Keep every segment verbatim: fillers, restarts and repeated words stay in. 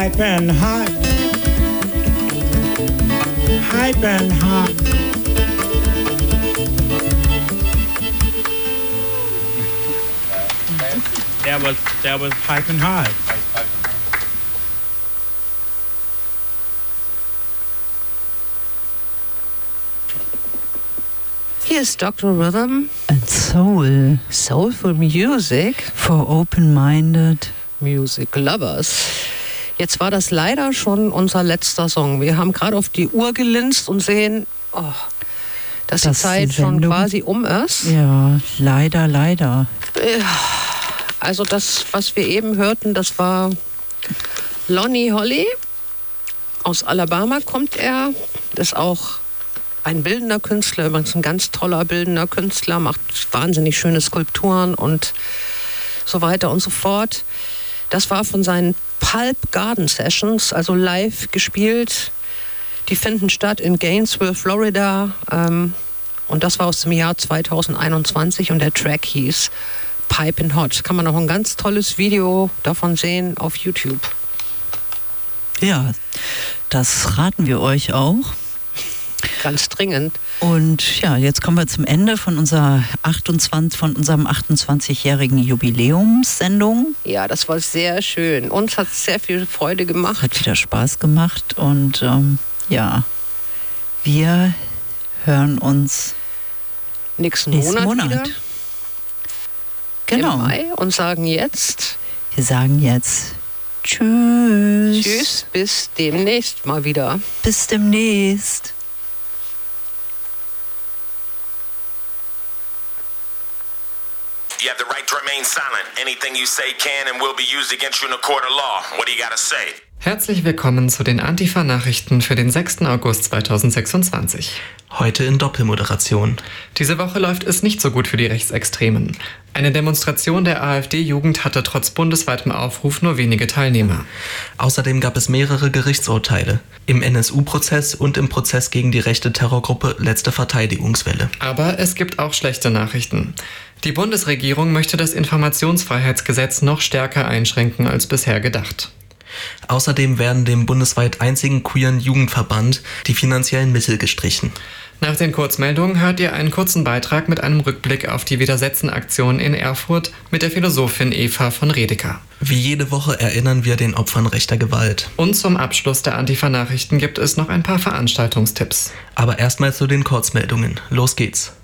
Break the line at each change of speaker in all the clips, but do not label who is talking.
piping hot, piping hot. That was that was piping hot.
Here's Doctor Rhythm
and Soul.
Soulful Music
For open-minded
Music Lovers. Jetzt war das leider schon unser letzter Song. Wir haben gerade auf die Uhr gelinst und sehen, oh, dass
das
die Zeit
die
schon quasi um ist.
Ja, leider, leider.
Also das, was wir eben hörten, das war Lonnie Holley. Aus Alabama kommt er. Das ist auch ein bildender Künstler, übrigens ein ganz toller bildender Künstler, macht wahnsinnig schöne Skulpturen und so weiter und so fort. Das war von seinen Pulp Garden Sessions, also live gespielt. Die finden statt in Gainesville, Florida. Ähm, und das war aus dem Jahr zweitausendeinundzwanzig und der Track hieß Piping Hot. Kann man auch ein ganz tolles Video davon sehen auf YouTube.
Ja, das raten wir euch auch.
Ganz dringend.
Und ja, jetzt kommen wir zum Ende von, unserer achtundzwanzig, von unserem achtundzwanzigjährigen Jubiläumssendung.
Ja, das war sehr schön. Uns hat es sehr viel Freude gemacht.
Hat wieder Spaß gemacht und ähm, ja, wir hören uns
nächsten,
nächsten
Monat,
Monat.
Wieder
Genau.
Im Mai und sagen jetzt
Wir sagen jetzt Tschüss.
Tschüss, bis demnächst mal wieder.
Bis demnächst.
You have the right to remain silent. Anything you say can and will be used against you in a court of law. What do you gotta say?
Herzlich willkommen zu den Antifa-Nachrichten für den sechsten August zweitausendsechsundzwanzig.
Heute in Doppelmoderation.
Diese Woche läuft es nicht so gut für die Rechtsextremen. Eine Demonstration der AfD-Jugend hatte trotz bundesweitem Aufruf nur wenige Teilnehmer.
Außerdem gab es mehrere Gerichtsurteile. Im N S U-Prozess und im Prozess gegen die rechte Terrorgruppe Letzte Verteidigungswelle.
Aber es gibt auch schlechte Nachrichten. Die Bundesregierung möchte das Informationsfreiheitsgesetz noch stärker einschränken als bisher gedacht.
Außerdem werden dem bundesweit einzigen queeren Jugendverband die finanziellen Mittel gestrichen.
Nach den Kurzmeldungen hört ihr einen kurzen Beitrag mit einem Rückblick auf die Widersetzen-Aktion in Erfurt mit der Philosophin Eva von Redeker.
Wie jede Woche erinnern wir den Opfern rechter Gewalt.
Und zum Abschluss der Antifa-Nachrichten gibt es noch ein paar Veranstaltungstipps.
Aber erstmal zu den Kurzmeldungen. Los geht's.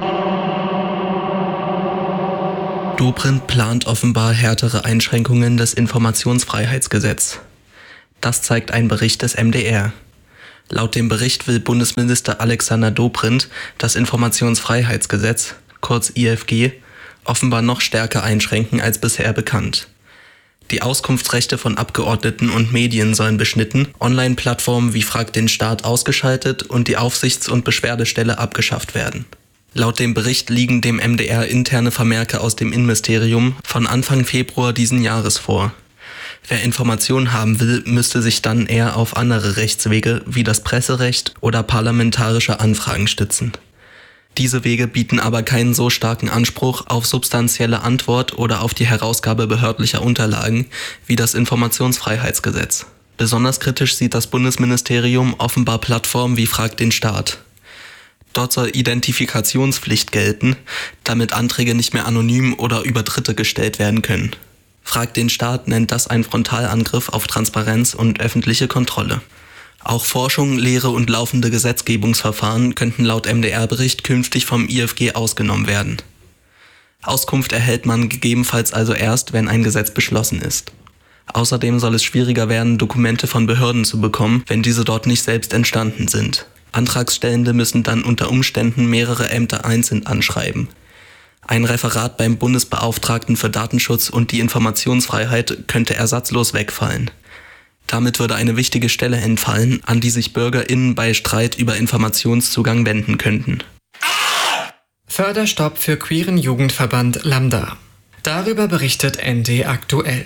Dobrindt plant offenbar härtere Einschränkungen des Informationsfreiheitsgesetzes. Das zeigt ein Bericht des M D R. Laut dem Bericht will Bundesminister Alexander Dobrindt das Informationsfreiheitsgesetz, kurz I F G, offenbar noch stärker einschränken als bisher bekannt. Die Auskunftsrechte von Abgeordneten und Medien sollen beschnitten, Online-Plattformen wie Frag den Staat ausgeschaltet und die Aufsichts- und Beschwerdestelle abgeschafft werden. Laut dem Bericht liegen dem M D R interne Vermerke aus dem Innenministerium von Anfang Februar diesen Jahres vor. Wer Informationen haben will, müsste sich dann eher auf andere Rechtswege wie das Presserecht oder parlamentarische Anfragen stützen. Diese Wege bieten aber keinen so starken Anspruch auf substanzielle Antwort oder auf die Herausgabe behördlicher Unterlagen wie das Informationsfreiheitsgesetz. Besonders kritisch sieht das Bundesministerium offenbar Plattformen wie Frag den Staat. Dort soll Identifikationspflicht gelten, damit Anträge nicht mehr anonym oder über Dritte gestellt werden können. Frag den Staat nennt das einen Frontalangriff auf Transparenz und öffentliche Kontrolle. Auch Forschung, Lehre und laufende Gesetzgebungsverfahren könnten laut M D R-Bericht künftig vom I F G ausgenommen werden. Auskunft erhält man gegebenenfalls also erst, wenn ein Gesetz beschlossen ist. Außerdem soll es schwieriger werden, Dokumente von Behörden zu bekommen, wenn diese dort nicht selbst entstanden sind. Antragstellende müssen dann unter Umständen mehrere Ämter einzeln anschreiben. Ein Referat beim Bundesbeauftragten für Datenschutz und die Informationsfreiheit könnte ersatzlos wegfallen. Damit würde eine wichtige Stelle entfallen, an die sich BürgerInnen bei Streit über Informationszugang wenden könnten.
Förderstopp für queeren Jugendverband Lambda. Darüber berichtet N D aktuell.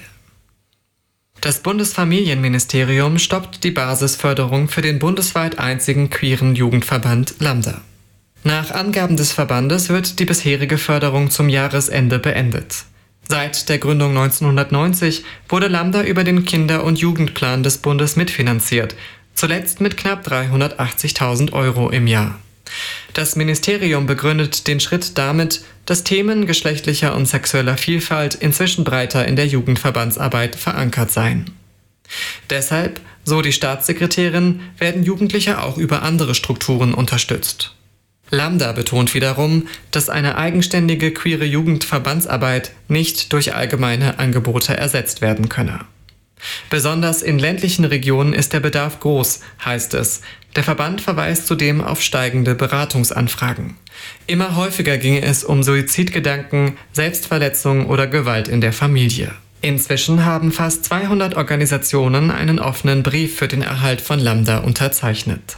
Das Bundesfamilienministerium stoppt die Basisförderung für den bundesweit einzigen queeren Jugendverband Lambda. Nach Angaben des Verbandes wird die bisherige Förderung zum Jahresende beendet. Seit der Gründung neunzehnhundertneunzig wurde Lambda über den Kinder- und Jugendplan des Bundes mitfinanziert, zuletzt mit knapp dreihundertachtzigtausend Euro im Jahr. Das Ministerium begründet den Schritt damit, dass Themen geschlechtlicher und sexueller Vielfalt inzwischen breiter in der Jugendverbandsarbeit verankert seien. Deshalb, so die Staatssekretärin, werden Jugendliche auch über andere Strukturen unterstützt. Lambda betont wiederum, dass eine eigenständige queere Jugendverbandsarbeit nicht durch allgemeine Angebote ersetzt werden könne. Besonders in ländlichen Regionen ist der Bedarf groß, heißt es. Der Verband verweist zudem auf steigende Beratungsanfragen. Immer häufiger ginge es um Suizidgedanken, Selbstverletzung oder Gewalt in der Familie. Inzwischen haben fast zweihundert Organisationen einen offenen Brief für den Erhalt von Lambda unterzeichnet.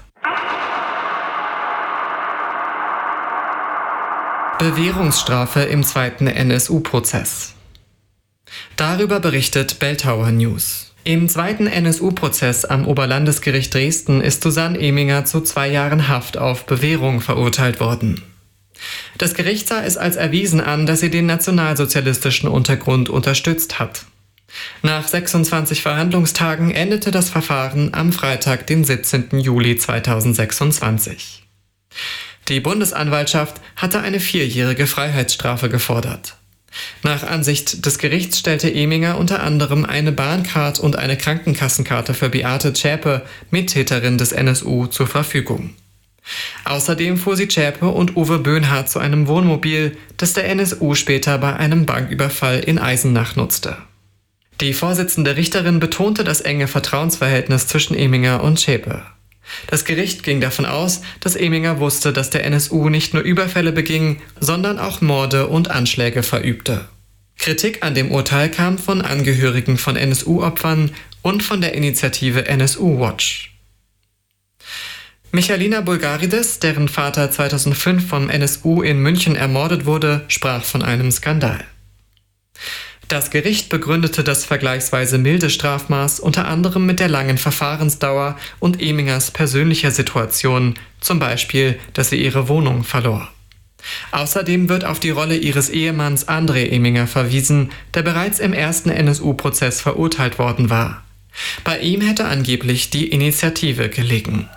Bewährungsstrafe im zweiten N S U-Prozess. Darüber berichtet Belltower News. Im zweiten N S U-Prozess am Oberlandesgericht Dresden ist Susanne Eminger zu zwei Jahren Haft auf Bewährung verurteilt worden. Das Gericht sah es als erwiesen an, dass sie den nationalsozialistischen Untergrund unterstützt hat. Nach sechsundzwanzig Verhandlungstagen endete das Verfahren am Freitag, den siebzehnten Juli zweitausendsechsundzwanzig. Die Bundesanwaltschaft hatte eine vierjährige Freiheitsstrafe gefordert. Nach Ansicht des Gerichts stellte Eminger unter anderem eine Bahncard und eine Krankenkassenkarte für Beate Zschäpe, Mittäterin des N S U, zur Verfügung. Außerdem fuhr sie Zschäpe und Uwe Böhnhardt zu einem Wohnmobil, das der N S U später bei einem Banküberfall in Eisenach nutzte. Die Vorsitzende Richterin betonte das enge Vertrauensverhältnis zwischen Eminger und Zschäpe. Das Gericht ging davon aus, dass Eminger wusste, dass der N S U nicht nur Überfälle beging, sondern auch Morde und Anschläge verübte. Kritik an dem Urteil kam von Angehörigen von N S U-Opfern und von der Initiative N S U Watch. Michalina Bulgarides, deren Vater zweitausendfünf vom N S U in München ermordet wurde, sprach von einem Skandal. Das Gericht begründete das vergleichsweise milde Strafmaß unter anderem mit der langen Verfahrensdauer und Emingers persönlicher Situation, zum Beispiel, dass sie ihre Wohnung verlor. Außerdem wird auf die Rolle ihres Ehemanns André Eminger verwiesen, der bereits im ersten N S U-Prozess verurteilt worden war. Bei ihm hätte angeblich die Initiative gelegen.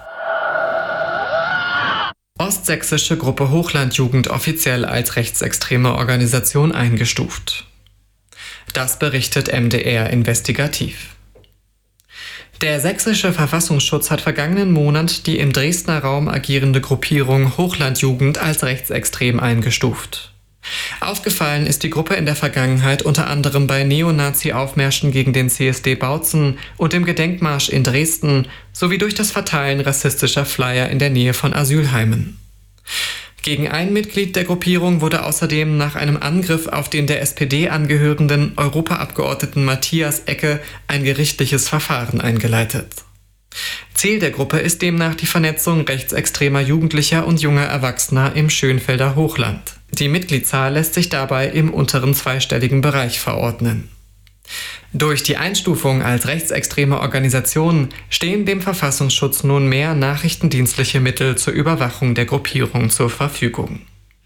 Ostsächsische Gruppe Hochlandjugend offiziell als rechtsextreme Organisation eingestuft. Das berichtet M D R Investigativ. Der sächsische Verfassungsschutz hat vergangenen Monat die im Dresdner Raum agierende Gruppierung Hochlandjugend als rechtsextrem eingestuft. Aufgefallen ist die Gruppe in der Vergangenheit unter anderem bei Neonazi-Aufmärschen gegen den C S D Bautzen und dem Gedenkmarsch in Dresden sowie durch das Verteilen rassistischer Flyer in der Nähe von Asylheimen. Gegen ein Mitglied der Gruppierung wurde außerdem nach einem Angriff auf den der S P D angehörenden Europaabgeordneten Matthias Ecke ein gerichtliches Verfahren eingeleitet. Ziel der Gruppe ist demnach die Vernetzung rechtsextremer Jugendlicher und junger Erwachsener im Schönfelder Hochland. Die Mitgliedszahl lässt sich dabei im unteren zweistelligen Bereich verordnen. Durch die Einstufung als rechtsextreme Organisation stehen dem Verfassungsschutz nun mehr nachrichtendienstliche Mittel zur Überwachung der Gruppierung zur Verfügung.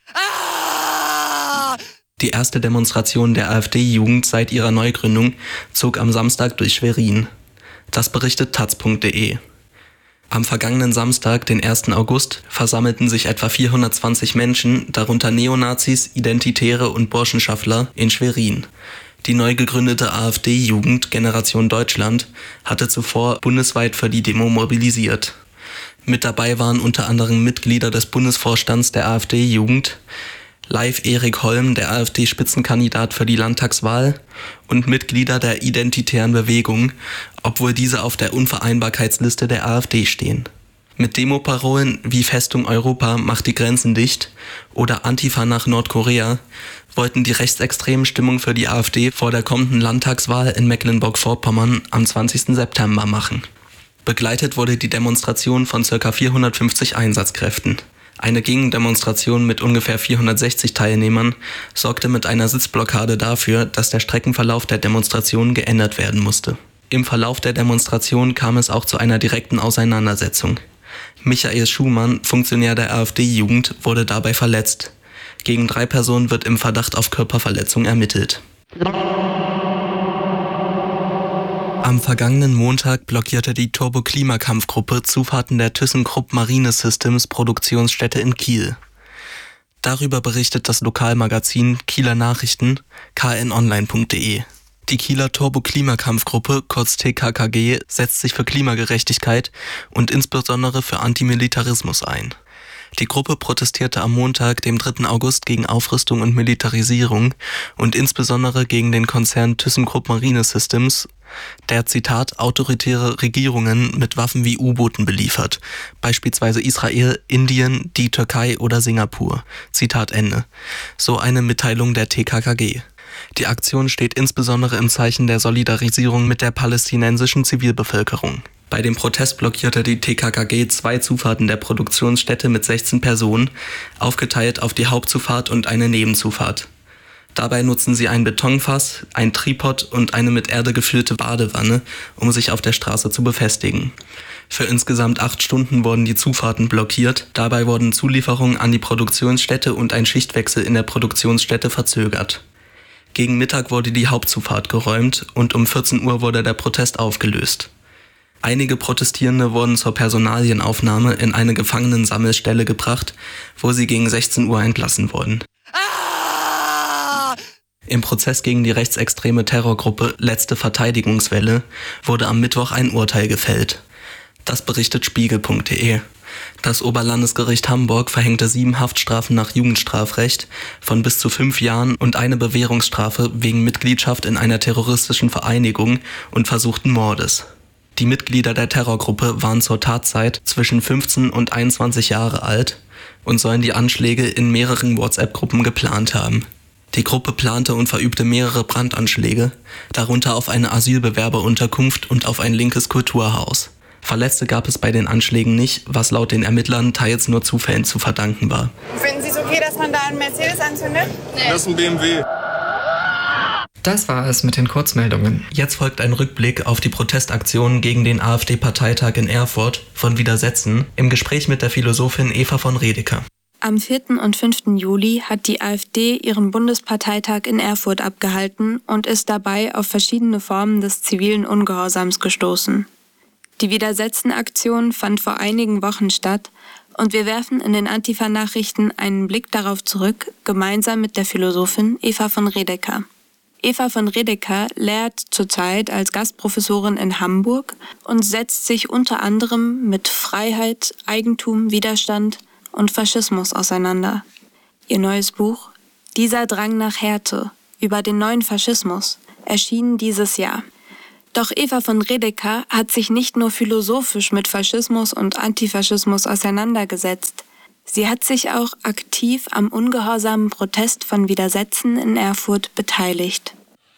Die erste Demonstration der AfD-Jugend seit ihrer Neugründung zog am Samstag durch Schwerin. Das berichtet taz punkt de. Am vergangenen Samstag, den ersten August, versammelten sich etwa vierhundertzwanzig Menschen, darunter Neonazis, Identitäre und Burschenschaffler, in Schwerin. Die neu gegründete AfD-Jugend Generation Deutschland hatte zuvor bundesweit für die Demo mobilisiert. Mit dabei waren unter anderem Mitglieder des Bundesvorstands der AfD-Jugend, Leif Erik Holm, der AfD-Spitzenkandidat für die Landtagswahl, und Mitglieder der Identitären Bewegung, obwohl diese auf der Unvereinbarkeitsliste der AfD stehen. Mit Demoparolen wie Festung Europa macht die Grenzen dicht oder Antifa nach Nordkorea wollten die rechtsextremen Stimmung für die AfD vor der kommenden Landtagswahl in Mecklenburg-Vorpommern am zwanzigsten September machen. Begleitet wurde die Demonstration von ca. vierhundertfünfzig Einsatzkräften. Eine Gegendemonstration mit ungefähr vierhundertsechzig Teilnehmern sorgte mit einer Sitzblockade dafür, dass der Streckenverlauf der Demonstration geändert werden musste. Im Verlauf der Demonstration kam es auch zu einer direkten Auseinandersetzung. Michael Schumann, Funktionär der AfD-Jugend, wurde dabei verletzt. Gegen drei Personen wird im Verdacht auf Körperverletzung ermittelt. Am vergangenen Montag blockierte die Turbo-Klimakampfgruppe Zufahrten der ThyssenKrupp Marine Systems Produktionsstätte in Kiel. Darüber berichtet das Lokalmagazin Kieler Nachrichten k n online punkt d e. Die Kieler Turbo-Klimakampfgruppe, kurz T K K G, setzt sich für Klimagerechtigkeit und insbesondere für Antimilitarismus ein. Die Gruppe protestierte am Montag, dem dritten August, gegen Aufrüstung und Militarisierung und insbesondere gegen den Konzern ThyssenKrupp Marine Systems, der, Zitat, autoritäre Regierungen mit Waffen wie U-Booten beliefert, beispielsweise Israel, Indien, die Türkei oder Singapur. Zitat Ende. So eine Mitteilung der T K K G. Die Aktion steht insbesondere im Zeichen der Solidarisierung mit der palästinensischen Zivilbevölkerung. Bei dem Protest blockierte die T K K G zwei Zufahrten der Produktionsstätte mit sechzehn Personen, aufgeteilt auf die Hauptzufahrt und eine Nebenzufahrt. Dabei nutzen sie ein Betonfass, ein Tripod und eine mit Erde gefüllte Badewanne, um sich auf der Straße zu befestigen. Für insgesamt acht Stunden wurden die Zufahrten blockiert, dabei wurden Zulieferungen an die Produktionsstätte und ein Schichtwechsel in der Produktionsstätte verzögert. Gegen Mittag wurde die Hauptzufahrt geräumt und um vierzehn Uhr wurde der Protest aufgelöst. Einige Protestierende wurden zur Personalienaufnahme in eine Gefangenensammelstelle gebracht, wo sie gegen sechzehn Uhr entlassen wurden. Ah! Im Prozess gegen die rechtsextreme Terrorgruppe Letzte Verteidigungswelle wurde am Mittwoch ein Urteil gefällt. Das berichtet Spiegel punkt d e. Das Oberlandesgericht Hamburg verhängte sieben Haftstrafen nach Jugendstrafrecht von bis zu fünf Jahren und eine Bewährungsstrafe wegen Mitgliedschaft in einer terroristischen Vereinigung und versuchten Mordes. Die Mitglieder der Terrorgruppe waren zur Tatzeit zwischen fünfzehn und einundzwanzig Jahre alt und sollen die Anschläge in mehreren WhatsApp-Gruppen geplant haben. Die Gruppe plante und verübte mehrere Brandanschläge, darunter auf eine Asylbewerberunterkunft und auf ein linkes Kulturhaus. Verletzte gab es bei den Anschlägen nicht, was laut den Ermittlern teils nur Zufällen zu verdanken war.
Finden Sie es okay, dass man da einen Mercedes anzündet?
Nee. Das ist ein B M W.
Das war es mit den Kurzmeldungen.
Jetzt folgt ein Rückblick auf die Protestaktionen gegen den AfD-Parteitag in Erfurt von Widersetzen im Gespräch mit der Philosophin Eva von Redeker.
Am vierten und fünften Juli hat die AfD ihren Bundesparteitag in Erfurt abgehalten und ist dabei auf verschiedene Formen des zivilen Ungehorsams gestoßen. Die Widersetzen-Aktion fand vor einigen Wochen statt und wir werfen in den Antifa-Nachrichten einen Blick darauf zurück, gemeinsam mit der Philosophin Eva von Redeker. Eva von Redeker lehrt zurzeit als Gastprofessorin in Hamburg und setzt sich unter anderem mit Freiheit, Eigentum, Widerstand und Faschismus auseinander. Ihr neues Buch »Dieser Drang nach Härte« über den neuen Faschismus erschien dieses Jahr. Doch Eva von Redeker hat sich nicht nur philosophisch mit Faschismus und Antifaschismus auseinandergesetzt. Sie hat sich auch aktiv am ungehorsamen Protest von Widersetzen in Erfurt beteiligt.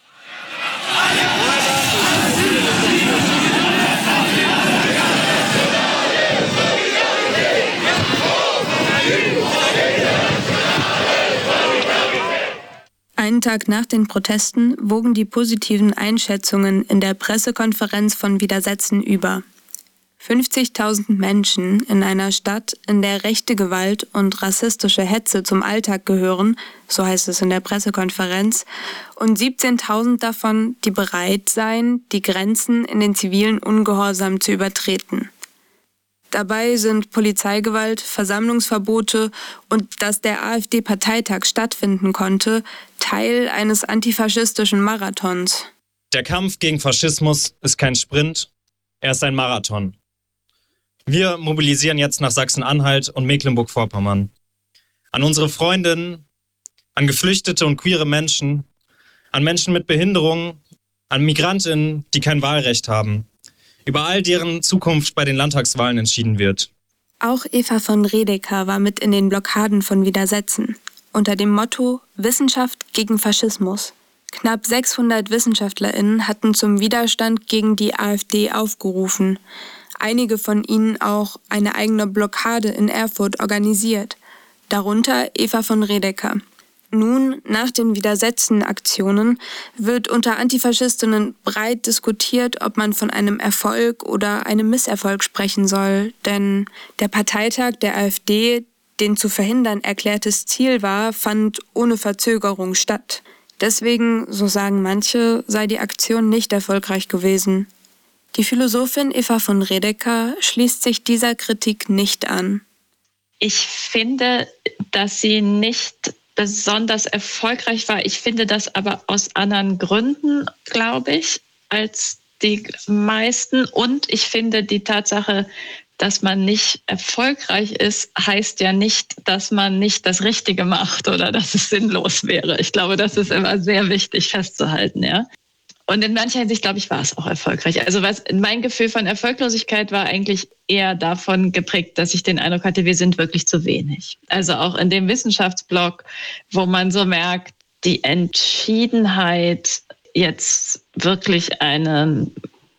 Einen Tag nach den Protesten wogen die positiven Einschätzungen in der Pressekonferenz von Widersetzen über. fünfzigtausend Menschen in einer Stadt, in der rechte Gewalt und rassistische Hetze zum Alltag gehören, so heißt es in der Pressekonferenz, und siebzehntausend davon, die bereit seien, die Grenzen in den zivilen Ungehorsam zu übertreten. Dabei sind Polizeigewalt, Versammlungsverbote und dass der AfD-Parteitag stattfinden konnte, Teil eines antifaschistischen Marathons.
Der Kampf gegen Faschismus ist kein Sprint, er ist ein Marathon. Wir mobilisieren jetzt nach Sachsen-Anhalt und Mecklenburg-Vorpommern. An unsere Freundinnen, an Geflüchtete und queere Menschen, an Menschen mit Behinderungen, an Migrantinnen, die kein Wahlrecht haben. Über all deren Zukunft bei den Landtagswahlen entschieden wird.
Auch Eva von Redeker war mit in den Blockaden von Widersetzen. Unter dem Motto Wissenschaft gegen Faschismus. Knapp sechshundert WissenschaftlerInnen hatten zum Widerstand gegen die AfD aufgerufen. Einige von ihnen auch eine eigene Blockade in Erfurt organisiert. Darunter Eva von Redeker. Nun, nach den Widersetzen-Aktionen, wird unter Antifaschistinnen breit diskutiert, ob man von einem Erfolg oder einem Misserfolg sprechen soll. Denn der Parteitag der AfD, den zu verhindern erklärtes Ziel war, fand ohne Verzögerung statt. Deswegen, so sagen manche, sei die Aktion nicht erfolgreich gewesen. Die Philosophin Eva von Redeker schließt sich dieser Kritik nicht an.
Ich finde, dass sie nicht besonders erfolgreich war. Ich finde das aber aus anderen Gründen, glaube ich, als die meisten. Und ich finde die Tatsache, dass man nicht erfolgreich ist, heißt ja nicht, dass man nicht das Richtige macht oder dass es sinnlos wäre. Ich glaube, das ist immer sehr wichtig festzuhalten, ja. Und in mancher Hinsicht, glaube ich, war es auch erfolgreich. Also was mein Gefühl von Erfolglosigkeit war eigentlich eher davon geprägt, dass ich den Eindruck hatte, wir sind wirklich zu wenig. Also auch in dem Wissenschaftsblock, wo man so merkt, die Entschiedenheit, jetzt wirklich eine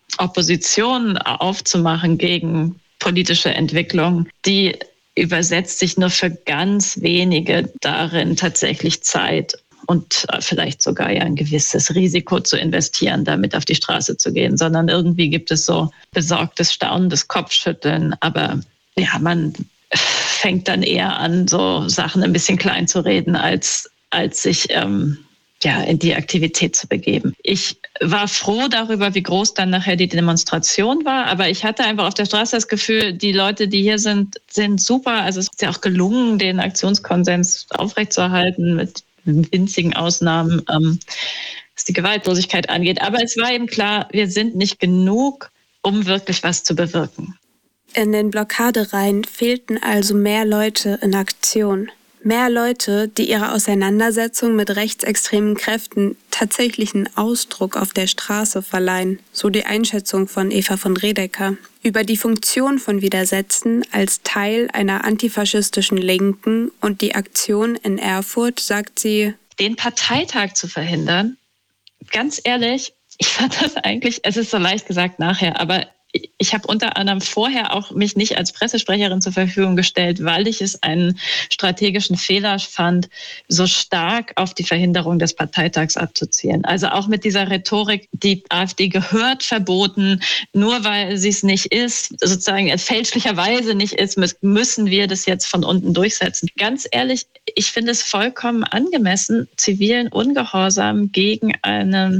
Opposition aufzumachen gegen politische Entwicklung, die übersetzt sich nur für ganz wenige darin, tatsächlich Zeit und vielleicht sogar ja ein gewisses Risiko zu investieren, damit auf die Straße zu gehen, sondern irgendwie gibt es so besorgtes, staunendes Kopfschütteln. Aber ja, man fängt dann eher an, so Sachen ein bisschen klein zu reden, als, als sich ähm, ja, in die Aktivität zu begeben. Ich war froh darüber, wie groß dann nachher die Demonstration war, aber ich hatte einfach auf der Straße das Gefühl, die Leute, die hier sind, sind super. Also es ist ja auch gelungen, den Aktionskonsens aufrechtzuerhalten mit winzigen Ausnahmen, ähm, was die Gewaltlosigkeit angeht. Aber es war eben klar, wir sind nicht genug, um wirklich was zu bewirken.
In den Blockadereihen fehlten also mehr Leute in Aktion. Mehr Leute, die ihre Auseinandersetzung mit rechtsextremen Kräften tatsächlichen Ausdruck auf der Straße verleihen, so die Einschätzung von Eva von Redeker. Über die Funktion von Widersetzen als Teil einer antifaschistischen Linken und die Aktion in Erfurt sagt sie:
Den Parteitag zu verhindern, ganz ehrlich, ich fand das eigentlich, es ist so leicht gesagt nachher, aber ich habe unter anderem vorher auch mich nicht als Pressesprecherin zur Verfügung gestellt, weil ich es einen strategischen Fehler fand, so stark auf die Verhinderung des Parteitags abzuzielen. Also auch mit dieser Rhetorik, die AfD gehört verboten, nur weil sie es nicht ist, sozusagen fälschlicherweise nicht ist, müssen wir das jetzt von unten durchsetzen. Ganz ehrlich, ich finde es vollkommen angemessen, zivilen Ungehorsam gegen eine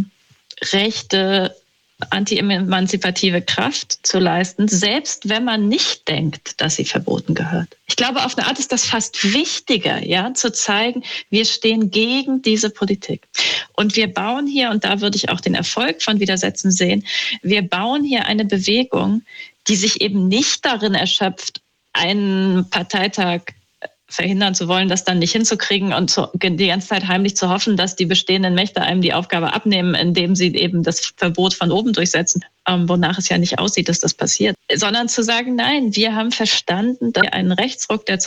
rechte anti-emanzipative Kraft zu leisten, selbst wenn man nicht denkt, dass sie verboten gehört. Ich glaube, auf eine Art ist das fast wichtiger, ja, zu zeigen, wir stehen gegen diese Politik. Und wir bauen hier, und da würde ich auch den Erfolg von Widersetzen sehen, wir bauen hier eine Bewegung, die sich eben nicht darin erschöpft, einen Parteitag verhindern zu wollen, das dann nicht hinzukriegen und zu, die ganze Zeit heimlich zu hoffen, dass die bestehenden Mächte einem die Aufgabe abnehmen, indem sie eben das Verbot von oben durchsetzen, ähm, wonach es ja nicht aussieht, dass das passiert. Sondern zu sagen, nein, wir haben verstanden, dass ein Rechtsruck, der